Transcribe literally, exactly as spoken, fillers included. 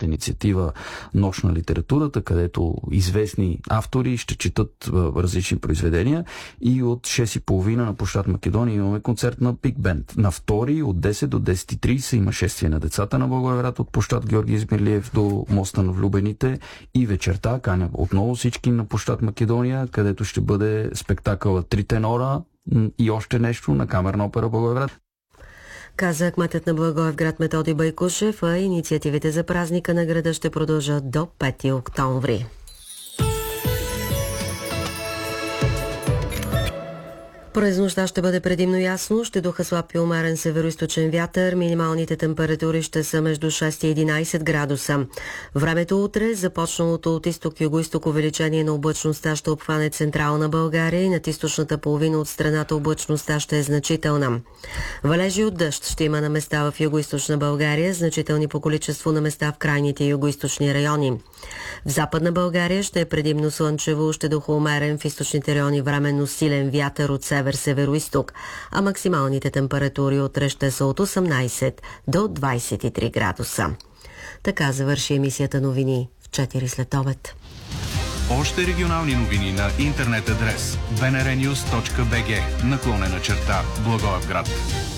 националната инициатива Нощ на литературата, където известни автори ще четат различни произведения, и от шест и половина на площад Македония имаме концерт на Биг Бенд. На втори от десет до десет и тридесет има шествие на децата на Благоевград от площад Георги Измирлиев до моста на влюбените, и вечерта каня отново всички на площад Македония, където ще бъде спектакъл Три тенора и още нещо на Камерна опера Благоевград. Каза кметът на Благоевград Методи Байкушев, а инициативите за празника на града ще продължат до пети октомври. През нощта ще бъде предимно ясно, ще духа слаб и умерен североизточен вятър, минималните температури ще са между шест и единайсет градуса. Времето утре, започналото от изток и югоизток увеличение на облачността ще обхване централна България и над източната половина от страната облачността ще е значителна. Валежи от дъжд ще има на места в югоизточна България, значителни по количество на места в крайните югоизточни райони. В западна България ще е предимно слънчево, ще духа умерен, в източните райони временно силен вятър от север-североизток, а максималните температури утре ще са от осемнайсет до двайсет и три градуса. Така завърши емисията новини в четири след обед. Още регионални новини на интернет адрес би ен ар нюз точка би джи наклонена черта Благоевград.